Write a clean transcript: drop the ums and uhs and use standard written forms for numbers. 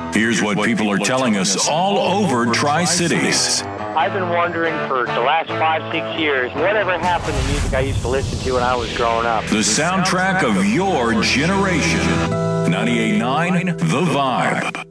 Here's what people are telling us all over Tri-Cities. I've been wondering for the last 5-6 years, whatever happened to music I used to listen to when I was growing up. The soundtrack of your generation. 98.9 The Vibe.